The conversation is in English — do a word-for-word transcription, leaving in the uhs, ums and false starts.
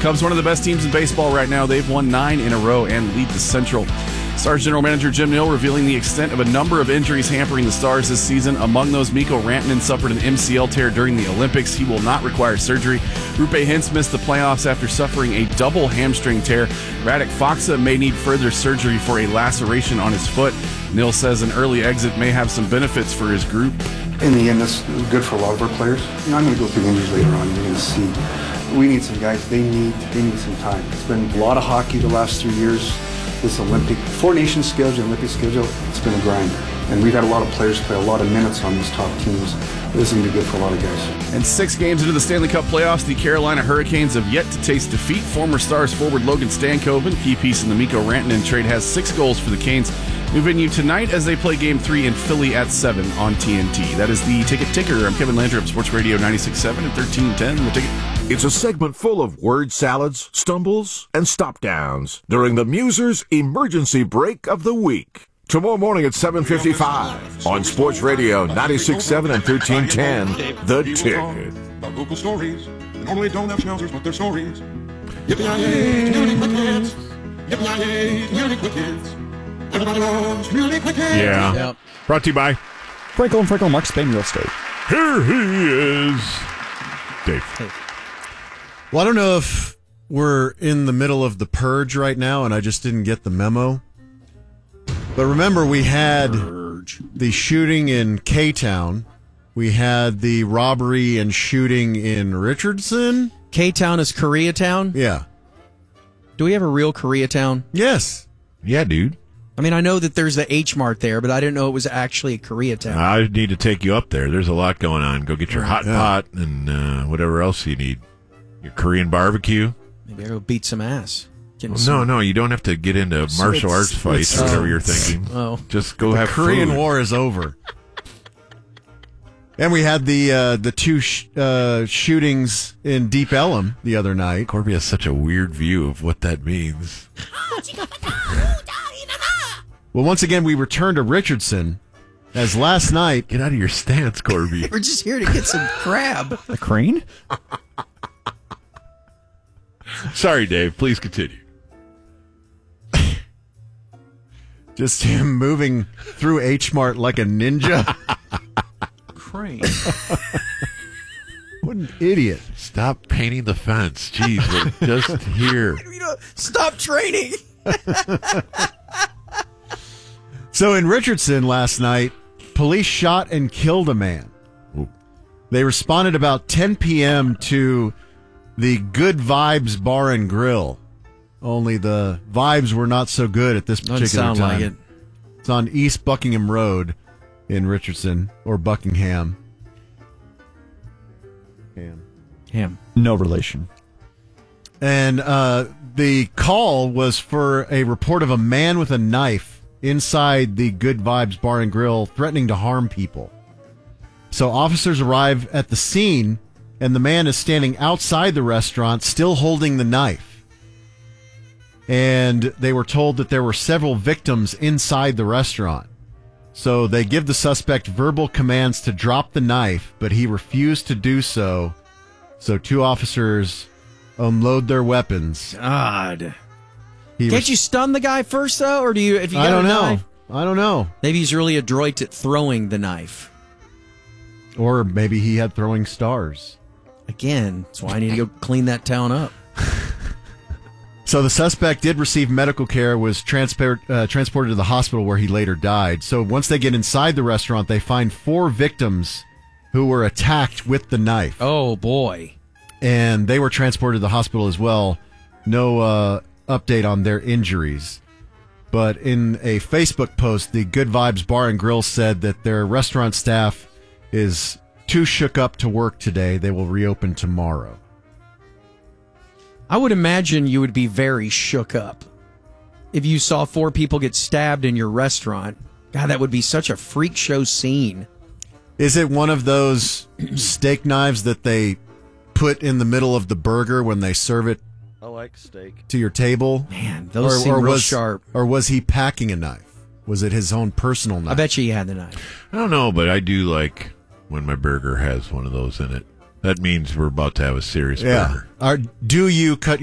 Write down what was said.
Cubs, one of the best teams in baseball right now. They've won nine in a row and lead the Central. Stars general manager Jim Nill revealing the extent of a number of injuries hampering the Stars this season. Among those, Mikko Rantanen suffered an M C L tear during the Olympics. He will not require surgery. Roope Hintz missed the playoffs after suffering a double hamstring tear. Radek Faksa may need further surgery for a laceration on his foot. Nill says an early exit may have some benefits for his group. In the end, that's good for a lot of our players. You know, I'm going to go through the injuries later on. You're going to see we need some guys. They need they need some time. It's been a lot of hockey the last three years. This Olympic, Four Nations schedule, Olympic schedule, it's been a grind. And we've had a lot of players play a lot of minutes on these top teams. This is going to be good for a lot of guys. And six games into the Stanley Cup playoffs, the Carolina Hurricanes have yet to taste defeat. Former Stars forward Logan Stankoven, key piece in the Mikko Rantanen trade, has six goals for the Canes. New venue tonight as they play Game three in Philly at seven on T N T. That is the Ticket Ticker. I'm Kevin Landry of Sports Radio ninety-six point seven and thirteen ten. The Ticket. It's a segment full of word salads, stumbles, and stop-downs during the Musers Emergency Break of the Week. Tomorrow morning at seven fifty-five on Sports Radio ninety-six point seven and thirteen ten. The Ticket. About local stories. They normally don't have schnauzers, but they're stories. Yippee-yi-yay, community quick hits. Yippee-yi-yay, community quick hits. Everybody loves community quick hits. Yeah. Yep. Brought to you by Frankel and Frankel, Mark Spain Real Estate. Here he is, Dave. Hey. Well, I don't know if we're in the middle of the purge right now and I just didn't get the memo. But remember, we had purge. the shooting in K-Town. We had the robbery and shooting in Richardson. K-Town is Koreatown? Yeah. Do we have a real Koreatown? Yes. Yeah, dude. I mean, I know that there's the H Mart there, but I didn't know it was actually a Koreatown. I need to take you up there. There's a lot going on. Go get your hot yeah. pot and uh, whatever else you need. Your Korean barbecue. Maybe I'll go beat some ass. Well, no, no, you don't have to get into So martial it's- arts fights it's- or whatever oh. you're thinking. Oh. Just go the have Korean food. War is over. And we had the uh, the two sh- uh, shootings in Deep Ellum the other night. Corby has such a weird view of what that means. Well, once again, we returned to Richardson, as last night... Get out of your stance, Corby. We're just here to get some crab. The crane? Sorry, Dave. Please continue. Just him moving through H-Mart like a ninja. Crane. What an idiot. Stop painting the fence. Jeez, we're just here. You know, stop training. So in Richardson last night, police shot and killed a man. Ooh. They responded about ten p.m. to the Good Vibes Bar and Grill. Only the vibes were not so good at this Doesn't particular sound time. like it. It's on East Buckingham Road in Richardson, or Buckingham. Ham. Him. No relation. And uh, the call was for a report of a man with a knife inside the Good Vibes Bar and Grill threatening to harm people. So officers arrive at the scene, and the man is standing outside the restaurant still holding the knife. And they were told that there were several victims inside the restaurant. So they give the suspect verbal commands to drop the knife, but he refused to do so. So two officers unload their weapons. God. He Can't was- you stun the guy first, though? Or do you, if you got I don't a know. knife? I don't know. Maybe he's really adroit at throwing the knife. Or maybe he had throwing stars. Again, that's why I need to go clean that town up. So the suspect did receive medical care, was transport, uh, transported to the hospital where he later died. So once they get inside the restaurant, they find four victims who were attacked with the knife. Oh, boy. And they were transported to the hospital as well. No uh, update on their injuries. But in a Facebook post, the Good Vibes Bar and Grill said that their restaurant staff is too shook up to work today. They will reopen tomorrow. I would imagine you would be very shook up if you saw four people get stabbed in your restaurant. God, that would be such a freak show scene. Is it one of those steak knives that they put in the middle of the burger when they serve it I like steak. to your table? Man, those seem real was, sharp. Or was he packing a knife? Was it his own personal knife? I bet you he had the knife. I don't know, but I do like when my burger has one of those in it. That means we're about to have a serious yeah. burger. Are, do you cut